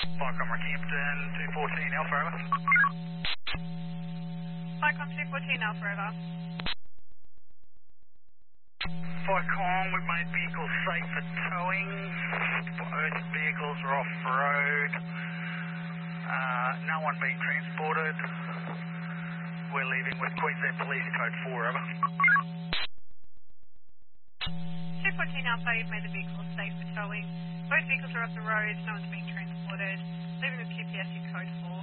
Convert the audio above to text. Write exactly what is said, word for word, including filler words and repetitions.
Vicom Rockhampton, two fourteen Alpha over. Vicom two fourteen Alpha over. Vicom, we've made vehicles safe for towing. Both vehicles are off-road. Uh, no one being transported. We're leaving with Queensland Police Code four over. two fourteen Alpha, you've made the vehicle safe for towing. Both vehicles are off the road, no one's being transported. Leaving with Q P S code four.